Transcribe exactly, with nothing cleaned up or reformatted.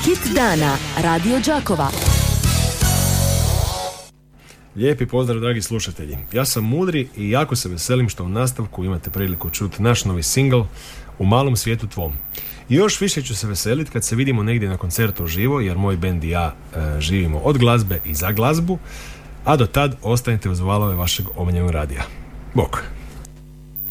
Hit dana Radio Đakova. Lijepi pozdrav, dragi slušatelji. Ja sam Mudri i jako se veselim što u nastavku imate priliku čuti naš novi singl U malom svijetu tvom. I još više ću se veseliti kad se vidimo negdje na koncertu uživo, jer moj bend i ja e, živimo od glazbe i za glazbu, a do tad ostanite uz valove vašeg omiljenog radija. Bok!